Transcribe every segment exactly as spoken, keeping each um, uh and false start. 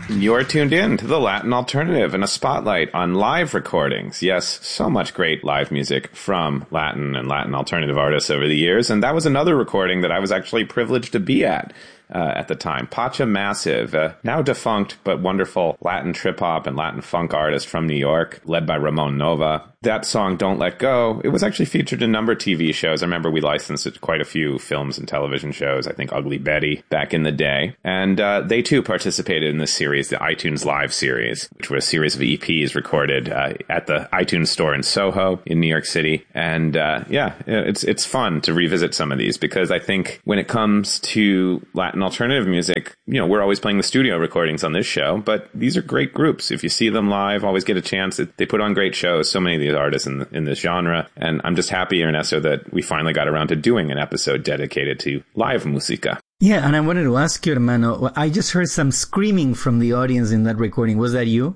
You're tuned in to the Latin Alternative and a spotlight on live recordings. Yes, so much great live music from Latin and Latin alternative artists over the years. And that was another recording that I was actually privileged to be at. Uh, at the time. Pacha Massive, uh, now defunct but wonderful Latin trip-hop and Latin funk artist from New York, led by Ramon Nova. That song, Don't Let Go, it was actually featured in a number of T V shows. I remember we licensed it to quite a few films and television shows, I think Ugly Betty, back in the day. And uh, they too participated in this series, the iTunes Live series, which was a series of E Ps recorded uh, at the iTunes store in Soho in New York City. And uh, yeah, it's it's fun to revisit some of these because I think when it comes to Latin alternative music, you know, we're always playing the studio recordings on this show, but these are great groups. If you see them live, always get a chance. They put on great shows, so many of these artists in, in this genre, and I'm just happy, Ernesto, that we finally got around to doing an episode dedicated to live música. Yeah, and I wanted to ask you, hermano, I just heard some screaming from the audience in that recording. Was that you?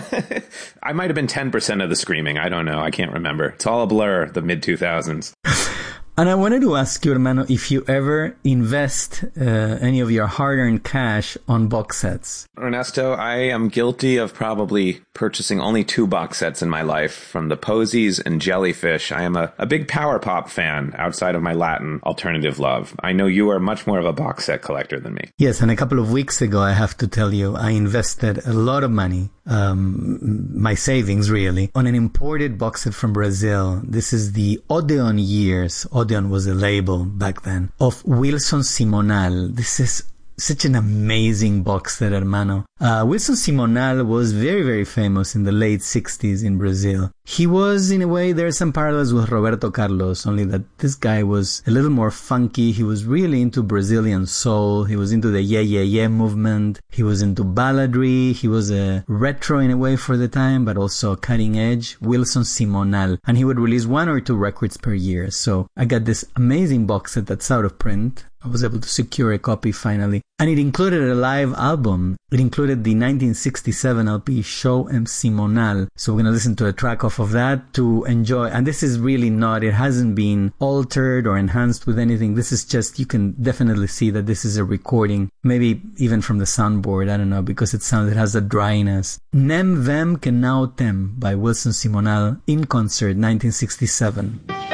I might have been ten percent of the screaming. I don't know. I can't remember. It's all a blur, the mid two thousands. And I wanted to ask you, hermano, if you ever invest uh, any of your hard-earned cash on box sets. Ernesto, I am guilty of probably purchasing only two box sets in my life, from the Posies and Jellyfish. I am a, a big power pop fan outside of my Latin alternative love. I know you are much more of a box set collector than me. Yes, and a couple of weeks ago, I have to tell you, I invested a lot of money, um, my savings really, on an imported box set from Brazil. This is the Odeon Years. Odeon was a label back then, of Wilson Simonal. This is such an amazing box set, hermano. Uh, Wilson Simonal was very, very famous in the late sixties in Brazil. He was, in a way, there are some parallels with Roberto Carlos, only that this guy was a little more funky. He was really into Brazilian soul. He was into the yeah, yeah, yeah movement. He was into balladry. He was a retro in a way for the time, but also cutting edge. Wilson Simonal. And he would release one or two records per year. So I got this amazing box set that's out of print. I was able to secure a copy finally. And it included a live album. It included the nineteen sixty-seven L P Show em Simonal. So we're going to listen to a track off of that to enjoy. And this is really not, it hasn't been altered or enhanced with anything. This is just, you can definitely see that this is a recording, maybe even from the soundboard. I don't know, because it sounds, it has a dryness. Nem Vem Que Não Tem by Wilson Simonal in concert, nineteen sixty-seven.